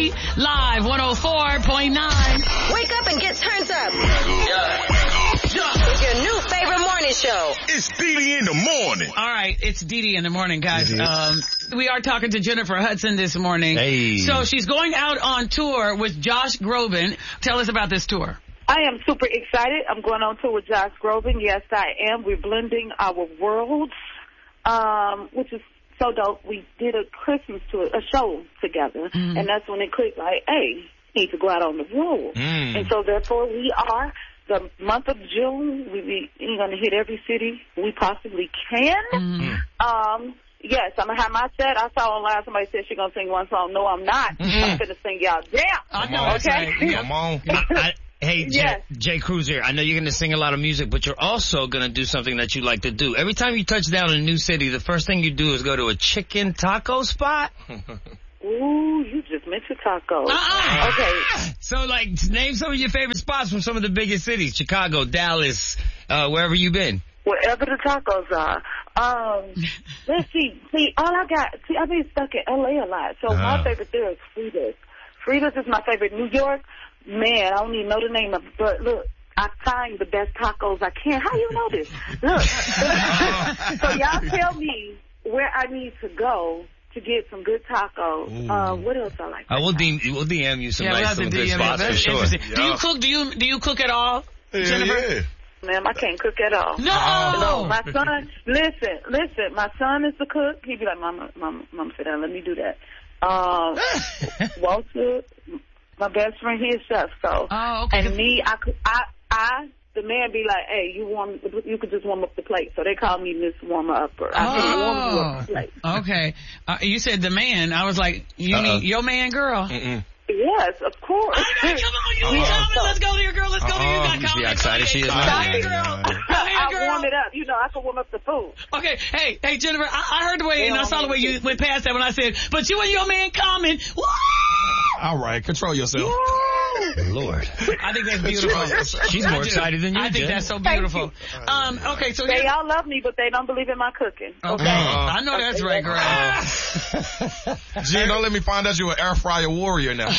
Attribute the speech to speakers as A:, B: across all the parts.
A: Speedy, live 104.9.
B: Wake up and get turned up. With your new favorite morning show.
C: It's Dee in the morning.
A: All right, it's Dee in the morning, guys. We are talking to Jennifer Hudson this morning.
D: Hey.
A: So she's going out on tour with Josh Groban. Tell us about this tour.
E: I am super excited. I'm going on tour with Josh Groban. Yes, I am. We're blending our worlds, which is so dope. We did a Christmas tour, a show together, and that's when it clicked like, hey, need to go out on the road. And so therefore we are. The month of June, we're going to hit every city we possibly can. Yes, I'm going to have my set. I saw online somebody said she's going to sing one song. No, I'm not. I'm going to sing y'all down.
A: I know,
E: okay?
A: Right.
D: Come on. Hey,
E: Yes.
D: Jay Cruz here. I know you're going to sing a lot of music, but you're also going to do something that you like to do. Every time you touch down in a new city, the first thing you do is go to a chicken taco spot.
E: Ooh, you just mentioned tacos. Okay.
D: So, like, name some of your favorite spots from some of the biggest cities. Chicago, Dallas, wherever you've been.
E: Wherever the tacos are. Let's see. I've been stuck in L.A. a lot. So my favorite there is Frida's. Frida's is my favorite. New York, man, I don't even know the name of it. But look, I find the best tacos I can. How you know this? Look. So y'all tell me where I need to go to get some good tacos. What else I like?
D: We'll DM you some good spots for sure.
A: Do you cook? Do you cook at all, Jennifer?
C: Yeah.
E: Ma'am, I can't cook at all.
A: No.
E: My son, listen, my son is the cook. He'd be like, Mama, sit down, let me do that. Walter, my best friend, he is chef, so.
A: Oh, okay.
E: And me, the man be like, hey, you could just warm up the plate. So they call me Miss Warmer Upper. I can warm you up the plate.
A: Okay. You said the man. I was like, you mean your man, girl?
E: Yes, of course.
A: All right, come on, you coming? Let's go here, girl. Let's go here. You got
D: See
A: coming.
D: how excited she is now?
A: Come here, girl. Come here,
E: I
A: girl.
E: warm it up. You know, I can warm up the food.
A: Okay, hey, Jennifer, I heard the way, and I saw the way you went past that when I said, but you and your man coming. Woo!
F: All right, control yourself.
D: Lord.
A: I think that's beautiful.
D: She's more excited than you,
A: I think
D: Jen.
A: that's so beautiful. Okay, so
E: They all love me, but they don't believe in my cooking.
A: Okay. I know that's right, girl.
F: Jen, don't let me find out you're an air fryer warrior now.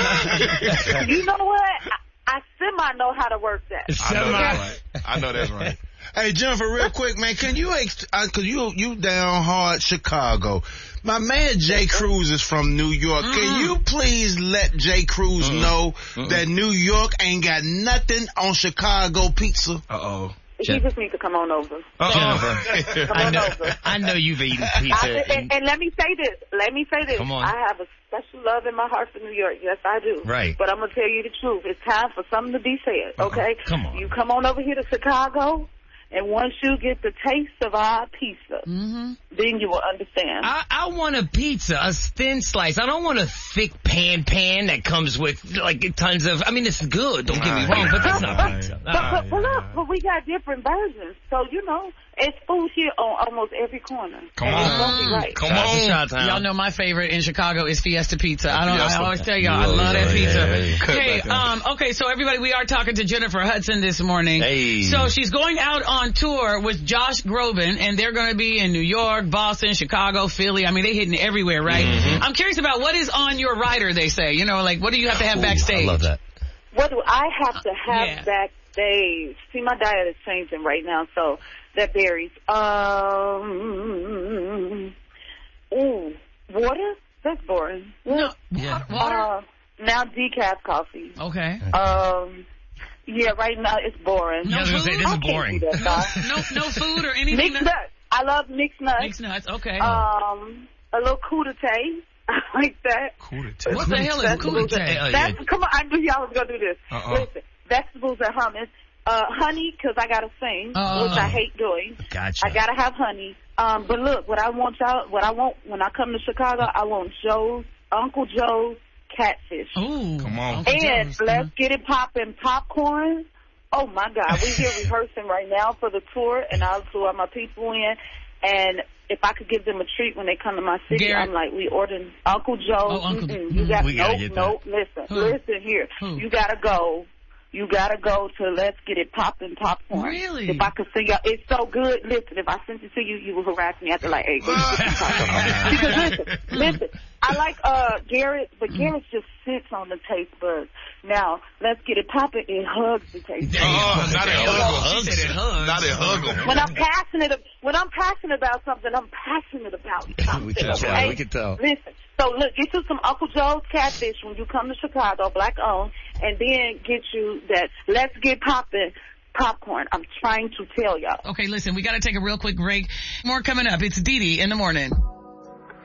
E: You know what? I semi know how to work that.
F: I know that's right.
C: Hey, Jennifer, real quick, man, can you, cause you down hard Chicago. My man Jay Cruz is from New York. Can you please let Jay Cruz know that New York ain't got nothing on Chicago pizza?
E: He just needs to come on over.
D: Jennifer,
E: Come on over.
D: I know you've eaten pizza.
E: And let me say this.
D: Come on.
E: I have a special love in my heart for New York. Yes, I do.
D: Right.
E: But I'm going to tell you the truth. It's time for something to be said, okay?
D: Come on.
E: You come on over here to Chicago, and once you get the taste of our pizza, then you will understand.
D: I want a pizza, a thin slice. I don't want a thick pan that comes with, like, tons of, I mean, it's good, don't get me wrong, but that's not pizza.
E: But we got different versions. So, you know, it's food here on almost every corner.
F: Come
E: and
F: on.
E: It's gonna be right.
F: Come on.
A: Y'all know my favorite in Chicago is Fiesta Pizza. I always tell y'all, I love that pizza. Hey, okay, so everybody, we are talking to Jennifer Hudson this morning.
D: Hey.
A: So she's going out on tour with Josh Groban, and they're going to be in New York, Boston, Chicago, Philly. I mean, they're hitting everywhere, right? I'm curious about what is on your rider, they say. You know, like, what do you have to have backstage?
D: I love that.
E: What do I have to have backstage? See, my diet is changing right now, so that varies. Water? That's boring.
A: No, water?
E: Now decaf coffee.
A: Okay.
E: Yeah, right now it's boring.
A: No
D: I was going to say, this is boring.
A: No food or anything?
E: Mixed nuts. I love mixed nuts.
A: Mixed nuts, okay.
E: A little crudité. I like that.
A: What the hell is crudité?
E: Come on, I knew y'all was going to do this. Listen, vegetables and hummus. Honey, because I got to sing, which I hate doing.
D: Gotcha.
E: I got to have honey. But look, what I want when I come to Chicago, I want Uncle Joe's catfish.
A: Ooh.
F: Come on.
E: And let's get it poppin' popcorn. Oh, my God. We're here rehearsing right now for the tour, and I'll throw my people in. And if I could give them a treat when they come to my city,
A: Garrett.
E: I'm like, we ordering Uncle Joe's. You got listen here. You got to go. You gotta go to Let's Get It Poppin' Popcorn.
A: Really?
E: If I could sing y'all, it's so good. Listen, if I sent it to you, you would harass me after like 8 weeks. Because listen, I like Garrett, but Garrett just sits on the taste buds. Now, let's get it popping. It hugs the taste buds.
F: Oh, not it hugs.
D: She said it hugs.
F: Not it huggle.
E: When I'm passionate about something, I'm passionate about something.
D: We can tell.
E: Okay?
D: We can tell.
E: Listen. So look, get you some Uncle Joe's catfish when you come to Chicago, black owned, and then get you that Let's Get Poppin' popcorn. I'm trying to tell y'all.
A: Okay, listen, we got to take a real quick break. More coming up. It's Dee Dee in the morning.